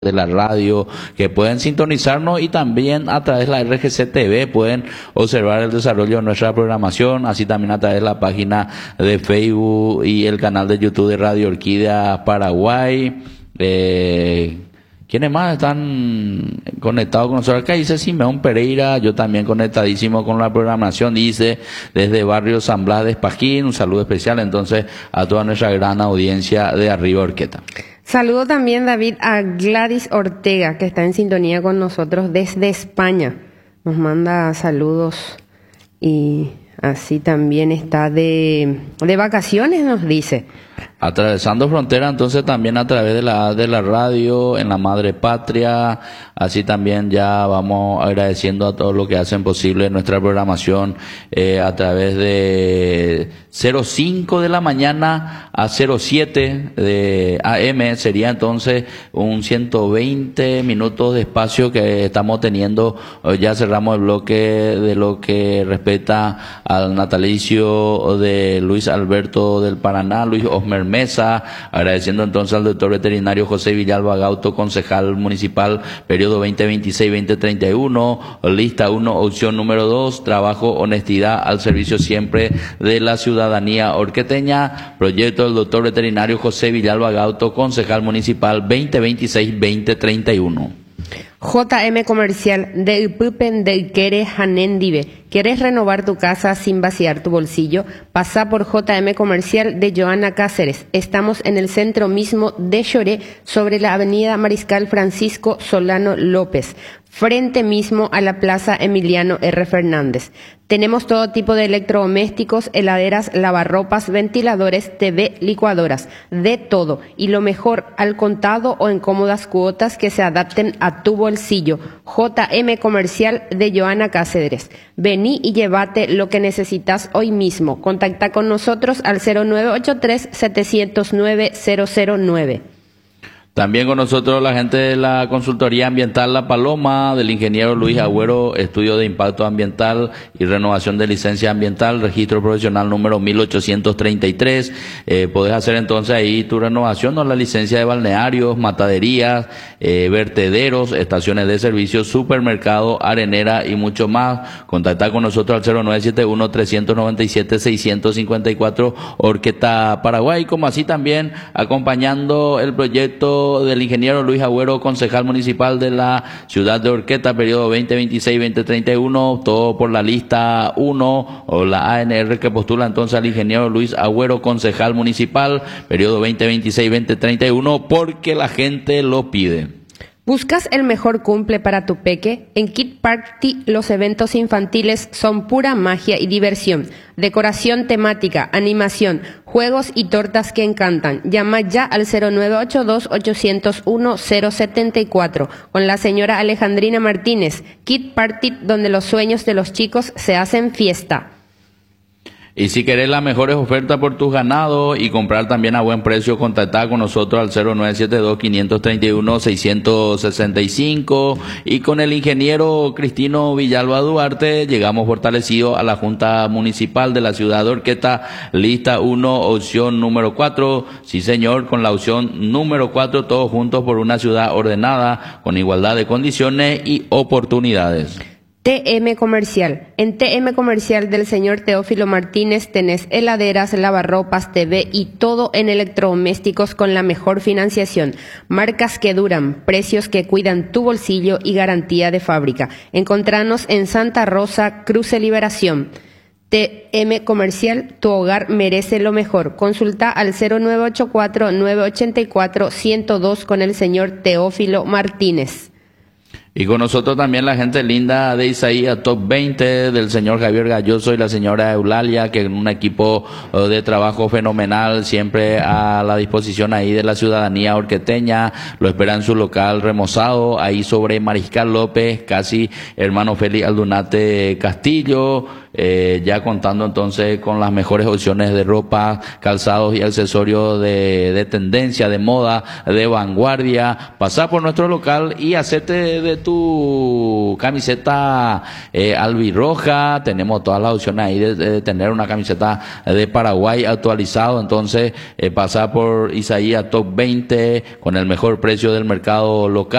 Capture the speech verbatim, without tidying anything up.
de la radio, que pueden sintonizarnos y también a través de la R G C T V pueden observar el desarrollo de nuestra programación, así también a través de la página de Facebook y el canal de YouTube de Radio Orquídea Paraguay. Eh, ¿Quiénes más están conectados con nosotros? Acá dice Simeón Pereira, yo también conectadísimo con la programación, dice desde Barrio San Blas de Espajín, un saludo especial entonces a toda nuestra gran audiencia de Arriba Orqueta. Saludo también, David, a Gladys Ortega, que está en sintonía con nosotros desde España. Nos manda saludos y así también está de, de vacaciones, nos dice. Atravesando frontera, entonces también a través de la de la radio, en la Madre Patria, así también ya vamos agradeciendo a todos los que hacen posible nuestra programación eh, a través de cero cinco de la mañana a cero siete de A M, sería entonces un ciento veinte minutos de espacio que estamos teniendo. Ya cerramos el bloque de lo que respecta al natalicio de Luis Alberto del Paraná, Luis Osmer Mesa, agradeciendo entonces al doctor veterinario José Villalba Gauto, concejal municipal, periodo veinte veintiséis veinte treinta y uno, lista uno, opción número dos, trabajo, honestidad al servicio siempre de la ciudadanía orqueteña, proyecto del doctor veterinario José Villalba Gauto, concejal municipal veinte veintiséis veinte treinta y uno. J M Comercial del Pupen del Quere Janendive. ¿Quieres renovar tu casa sin vaciar tu bolsillo? Pasa por J M Comercial de Joana Cáceres. Estamos en el centro mismo de Choré, sobre la avenida Mariscal Francisco Solano López, frente mismo a la Plaza Emiliano R. Fernández. Tenemos todo tipo de electrodomésticos, heladeras, lavarropas, ventiladores, T V, licuadoras, de todo. Y lo mejor, al contado o en cómodas cuotas que se adapten a tu bolsillo. J M Comercial de Joana Cáceres. Vení y llévate lo que necesitas hoy mismo. Contacta con nosotros al cero nueve ocho tres siete cero nueve cero cero nueve. También con nosotros la gente de la Consultoría Ambiental La Paloma, del ingeniero Luis Agüero, estudio de impacto ambiental y renovación de licencia ambiental, registro profesional número mil ochocientos treinta y tres. Eh, podés hacer entonces ahí tu renovación o la licencia de balnearios, mataderías, eh, vertederos, estaciones de servicio, supermercado, arenera y mucho más. Contacta con nosotros al cero nueve siete uno tres nueve siete seis cinco cuatro, Orqueta Paraguay, como así también acompañando el proyecto del ingeniero Luis Agüero, concejal municipal de la ciudad de Orqueta, periodo veinte veintiséis veinte treinta y uno, todo por la lista uno o la A N R que postula entonces al ingeniero Luis Agüero, concejal municipal, periodo veinte veintiséis veinte treinta y uno, porque la gente lo pide. ¿Buscas el mejor cumple para tu peque? En Kid Party los eventos infantiles son pura magia y diversión. Decoración temática, animación, juegos y tortas que encantan. Llama ya al cero nueve ocho dos ocho cero uno cero siete cuatro con la señora Alejandrina Martínez. Kid Party, donde los sueños de los chicos se hacen fiesta. Y si querés las mejores ofertas por tus ganados y comprar también a buen precio, contactá con nosotros al cero nueve siete dos cinco tres uno seis seis cinco. Y con el ingeniero Cristino Villalba Duarte llegamos fortalecidos a la Junta Municipal de la ciudad de Orqueta, lista uno, opción número cuatro. Sí señor, con la opción número cuatro, todos juntos por una ciudad ordenada, con igualdad de condiciones y oportunidades. T M Comercial. En T M Comercial del señor Teófilo Martínez tenés heladeras, lavarropas, T V y todo en electrodomésticos con la mejor financiación. Marcas que duran, precios que cuidan tu bolsillo y garantía de fábrica. Encontranos en Santa Rosa, Cruce Liberación. T M Comercial, tu hogar merece lo mejor. Consulta al cero nueve ocho cuatro nueve ocho cuatro uno cero dos con el señor Teófilo Martínez. Y con nosotros también la gente linda de Isaías Top veinte, del señor Javier Galloso y la señora Eulalia, que en un equipo de trabajo fenomenal, siempre a la disposición ahí de la ciudadanía orqueteña, lo espera en su local remozado, ahí sobre Mariscal López, casi hermano Félix Aldunate Castillo. eh, ya contando entonces con las mejores opciones de ropa, calzados y accesorios de, de tendencia, de moda, de vanguardia. Pasá por nuestro local y hacerte de tu camiseta eh, albirroja. Tenemos todas las opciones ahí de, de tener una camiseta de Paraguay actualizado. Entonces, eh, pasá por Isaías Top veinte con el mejor precio del mercado local.